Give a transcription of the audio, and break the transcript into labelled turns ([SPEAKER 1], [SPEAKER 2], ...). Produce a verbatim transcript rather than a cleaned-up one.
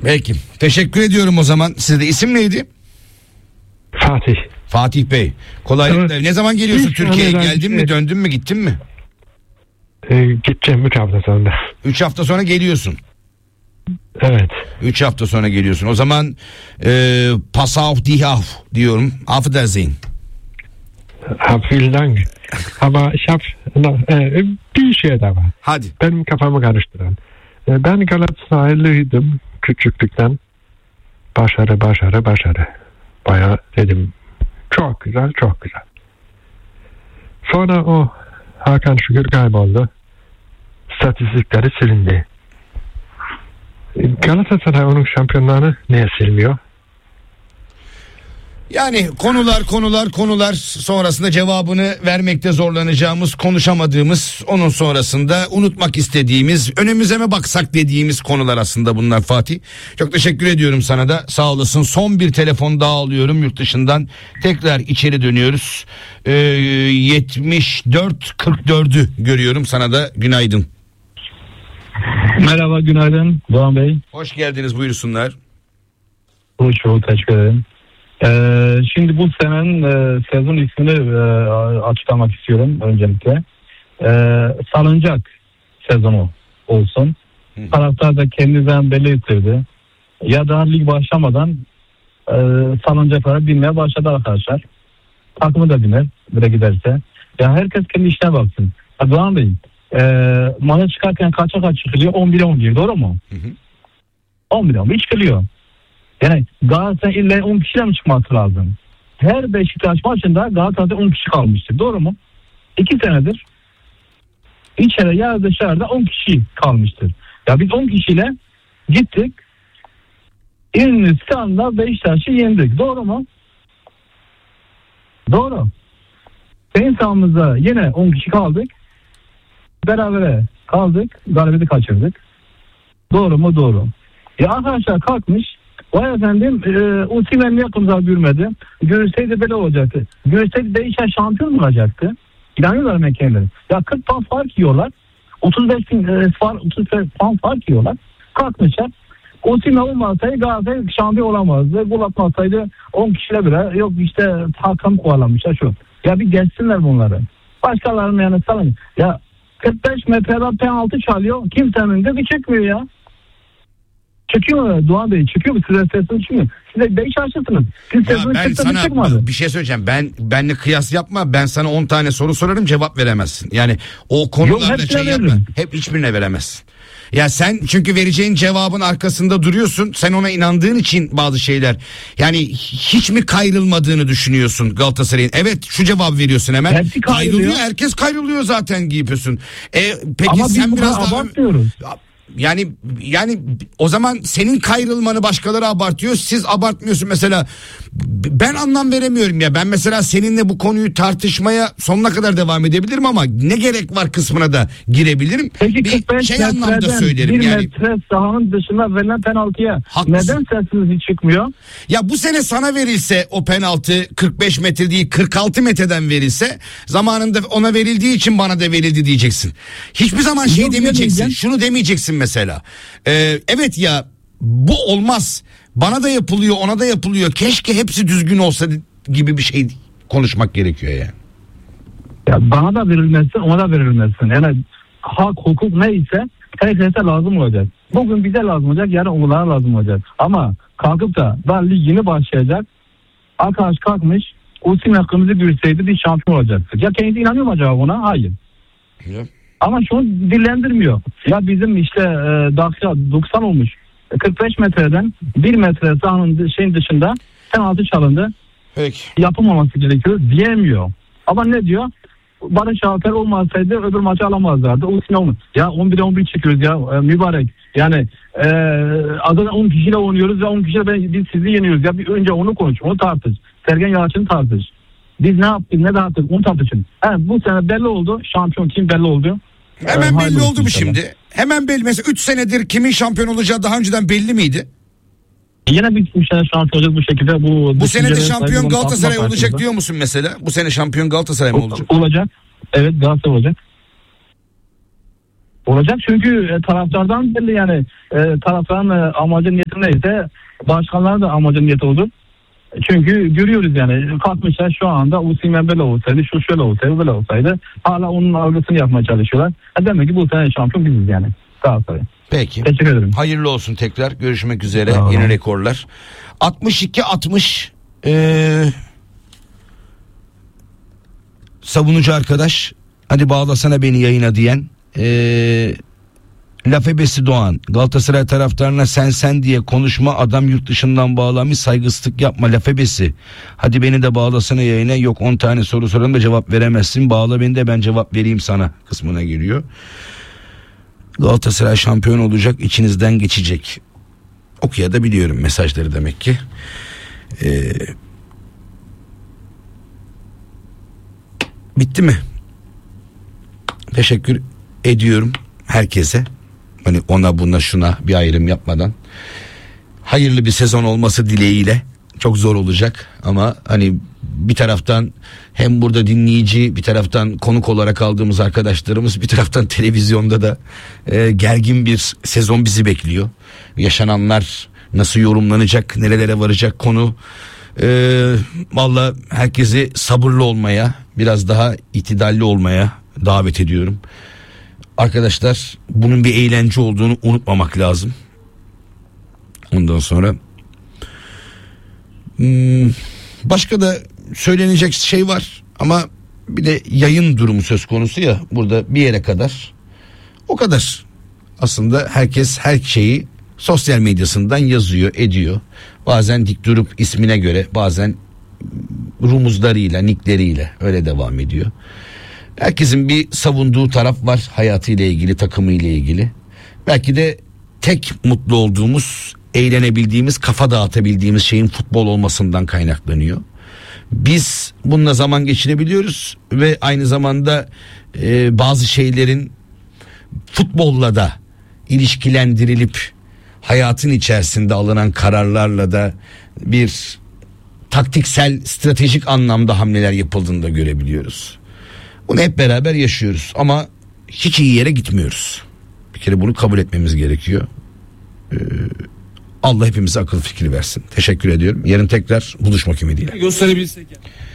[SPEAKER 1] Peki. Teşekkür ediyorum o zaman. Sizde isim neydi?
[SPEAKER 2] Fatih.
[SPEAKER 1] Fatih Bey. Kolaylıklar. Evet. Ne zaman geliyorsun
[SPEAKER 2] Hiç
[SPEAKER 1] Türkiye'ye? Geldin
[SPEAKER 2] şey...
[SPEAKER 1] mi? Döndün mü? Gittin mi?
[SPEAKER 2] Ee, gideceğim üç hafta sonra.
[SPEAKER 1] üç hafta sonra geliyorsun.
[SPEAKER 2] Evet.
[SPEAKER 1] üç hafta sonra geliyorsun. O zaman e, pass auf die auf diyorum. Auf Wiedersehen.
[SPEAKER 2] Vielen Dank. Ama şap, e, bir şey de var.
[SPEAKER 1] Hadi.
[SPEAKER 2] Benim kafamı karıştıran. E, ben Galatasaraylıydım küçüklükten. Başarı, başarı, başarı. Bayağı dedim çok güzel, çok güzel. Sonra o Hakan Şükür kayboldu. İstatistikleri silindi. Galatasaray onun şampiyonlarını niye silmiyor?
[SPEAKER 1] Yani konular konular konular sonrasında cevabını vermekte zorlanacağımız, konuşamadığımız, onun sonrasında unutmak istediğimiz, önümüze mi baksak dediğimiz konular aslında bunlar Fatih. Çok teşekkür ediyorum sana da, sağ olasın. Son bir telefon daha alıyorum yurt dışından, tekrar içeri dönüyoruz. Ee, yetmiş dört kırk dördü görüyorum, sana da günaydın.
[SPEAKER 3] Merhaba, günaydın Doğan Bey.
[SPEAKER 1] Hoş geldiniz, buyursunlar.
[SPEAKER 3] Hoş bulduk, teşekkür ederim. Ee, şimdi bu senenin e, sezon ismini e, açıklamak istiyorum öncelikle. Ee, Salıncak sezonu olsun. Taraftar da kendinden belli ettirdi. Ya daha lig başlamadan e, salıncaklara binmeye başladı arkadaşlar. Takımı da biner böyle giderse. Ya herkes kendi işine baksın. Ya Doğan Bey, e, maça çıkarken kaça kaç çıkılıyor? on bire on bir, doğru mu? Hı hı. on bire on bir çıkılıyor. Yani Galatasaray illa on kişiyle mi çıkması lazım? Her Beşiktaş maçında Galatasaray'da on kişi kalmıştır. Doğru mu? iki senedir içeri ya dışarıda on kişi kalmıştır. Ya biz on kişiyle gittik. İrnistan'da Beşiktaş'ı yendik. Doğru mu? Doğru. Senin sahamızda yine on kişi kaldık. Berabere kaldık. Galibiyeti kaçırdık. Doğru mu? Doğru. Ya arkadaşlar kalkmış. Vay efendim e, Osimhen niye kımıza gülmedi? Görüşseydi böyle olacaktı. Görüşseydi Beşiktaş şampiyon mu olacaktı? İnanıyorlar mekanları. Ya kırk puan fark yiyorlar. otuz beş bin e, fark, otuz beş puan fark yiyorlar. Kalkmışlar. Osimhen olmasaydı Galatasaray şampiyon olamazdı. Gol atmasaydı on kişiyle bile yok işte takım kovalamışlar şu. Ya bir geçsinler bunları. Başkalarının yani salın. Ya kırk beş metreden penaltı çalıyor. Kimsenin de bir çekmiyor ya. Çıkıyor mu Doğan Bey? Çıkıyor mu? Size sesini çıkmıyor. Size beş yaşlısınız. Siz
[SPEAKER 1] ya ben sana bir şey söyleyeceğim. Ben benle kıyas yapma. Ben sana on tane soru sorarım, cevap veremezsin. Yani o konularda şey yapma. Hep hiçbirine veremezsin. Ya sen çünkü vereceğin cevabın arkasında duruyorsun. Sen ona inandığın için bazı şeyler. Yani hiç mi kayrılmadığını düşünüyorsun Galatasaray'ın? Evet, şu cevap veriyorsun hemen.
[SPEAKER 3] Hepsi kayrılıyor.
[SPEAKER 1] Kayrılıyor. Herkes kayrılıyor zaten giyiyorsun. E, peki
[SPEAKER 3] ama
[SPEAKER 1] sen
[SPEAKER 3] biz
[SPEAKER 1] biraz daha
[SPEAKER 3] abartmıyoruz.
[SPEAKER 1] Yani yani o zaman senin kayrılmanı başkaları abartıyor, siz abartmıyorsun mesela. Ben anlam veremiyorum ya. Ben mesela seninle bu konuyu tartışmaya sonuna kadar devam edebilirim ama ne gerek var kısmına da girebilirim.
[SPEAKER 3] Peki
[SPEAKER 1] bir şey anlamda söylerim
[SPEAKER 3] bir
[SPEAKER 1] yani.
[SPEAKER 3] metre sahanın dışında verilen penaltıya
[SPEAKER 1] haklısın.
[SPEAKER 3] Neden sesiniz hiç çıkmıyor?
[SPEAKER 1] Ya bu sene sana verilse o penaltı kırk beş metre değil kırk altı metreden verilse, zamanında ona verildiği için bana da verildi diyeceksin. Hiçbir zaman şey
[SPEAKER 3] Yok,
[SPEAKER 1] demeyeceksin. Şunu demeyeceksin mesela. Ee, evet ya, bu olmaz. Bana da yapılıyor, ona da yapılıyor. Keşke hepsi düzgün olsa gibi bir şey konuşmak gerekiyor yani.
[SPEAKER 3] Ya bana da verilmesin, ona da verilmesin. Yani hak, hukuk neyse herkese lazım olacak. Bugün bize lazım olacak, yarın onlara lazım olacak. Ama kalkıp da daha lig yeni başlayacak. Arkadaş kalkmış, Osimhen kırmızı görseydi bir şampiyon olacaktı. Ya kendisi inanıyor mu acaba buna? Hayır.
[SPEAKER 1] Ya.
[SPEAKER 3] Ama şunu dillendirmiyor. Ya bizim işte e, dakika doksan olmuş. kırk beş metreden bir metre sahanın şeyin dışında penaltı çalındı.
[SPEAKER 1] Peki.
[SPEAKER 3] Yapılmaması gerekiyor diyemiyor. Ama ne diyor? Barış Alper olmasaydı öbür maçı alamazlardı. Osimhen olmuş. Ya on bire on bir çıkıyoruz ya e, mübarek. Yani e, adına on kişiyle oynuyoruz ve on kişiyle ben, biz sizi yeniyoruz. Ya bir önce onu konuş, onu tartış. Sergen Yalçın'ı tartış. Biz ne yaptık, ne dağıttık, onu tartışın. Ha, bu sene belli oldu. Şampiyon kim belli oldu.
[SPEAKER 1] Hemen
[SPEAKER 3] ee,
[SPEAKER 1] belli oldu mu
[SPEAKER 3] inşallah.
[SPEAKER 1] şimdi? Hemen belli. Mesela üç senedir kimin şampiyon olacağı daha önceden belli miydi?
[SPEAKER 3] Yine bir sene şampiyon olacak bu şekilde. Bu,
[SPEAKER 1] bu sene de şampiyon Galatasaray olacak diyor musun mesela? Bu sene şampiyon Galatasaray mı olacak?
[SPEAKER 3] Olacak. Evet, Galatasaray olacak. olacak. Çünkü e, taraftardan belli yani e, taraftarın e, amacı niyeti neyse başkanların da amacı niyeti olur. Çünkü görüyoruz yani kalkmışlar şu anda Osimhen böyle olsaydı, şu şöyle olsaydı, böyle olsaydı hala onun algısını yapmaya çalışıyorlar. E demek ki bu sene şampiyon biziz yani. Galatasaray.
[SPEAKER 1] Peki.
[SPEAKER 3] Teşekkür ederim.
[SPEAKER 1] Hayırlı olsun tekrar. Görüşmek üzere.
[SPEAKER 3] Tamam.
[SPEAKER 1] Yeni rekorlar. altmış iki altmış ee, savunucu arkadaş hadi bağlasana beni yayına diyen ee, Lafebesi Doğan, Galatasaray taraftarına sen sen diye konuşma, adam yurt dışından bağlamış, saygısızlık yapma Lafebesi. Hadi beni de bağlasana yayına, yok on tane soru sorarım da cevap veremezsin, bağla beni de ben cevap vereyim sana kısmına giriyor. Galatasaray şampiyon olacak, içinizden geçecek. Okuyabiliyorum mesajları demek ki. Ee, bitti mi? Teşekkür ediyorum herkese. Hani ona buna şuna bir ayrım yapmadan. Hayırlı bir sezon olması dileğiyle. Çok zor olacak ama hani bir taraftan hem burada dinleyici, bir taraftan konuk olarak aldığımız arkadaşlarımız, bir taraftan televizyonda da e, gergin bir sezon bizi bekliyor. Yaşananlar nasıl yorumlanacak, nerelere varacak konu. E, vallahi herkesi sabırlı olmaya, biraz daha itidalli olmaya davet ediyorum. Arkadaşlar bunun bir eğlence olduğunu unutmamak lazım. Ondan sonra hmm, başka da söylenecek şey var ama bir de yayın durumu söz konusu ya, burada bir yere kadar o kadar. Aslında herkes her şeyi sosyal medyasından yazıyor, ediyor. Bazen dik durup ismine göre, bazen rumuzlarıyla, nickleriyle öyle devam ediyor. Herkesin bir savunduğu taraf var hayatıyla ilgili, takımıyla ilgili. Belki de tek mutlu olduğumuz, eğlenebildiğimiz, kafa dağıtabildiğimiz şeyin futbol olmasından kaynaklanıyor. Biz bununla zaman geçirebiliyoruz ve aynı zamanda e, bazı şeylerin futbolla da ilişkilendirilip hayatın içerisinde alınan kararlarla da bir taktiksel, stratejik anlamda hamleler yapıldığını da görebiliyoruz. Bunu hep beraber yaşıyoruz ama hiç iyi yere gitmiyoruz. Bir kere bunu kabul etmemiz gerekiyor. Ee, Allah hepimize akıl fikri versin. Teşekkür ediyorum. Yarın tekrar buluşmak ümidiyle.
[SPEAKER 4] Gösterebilsek yani.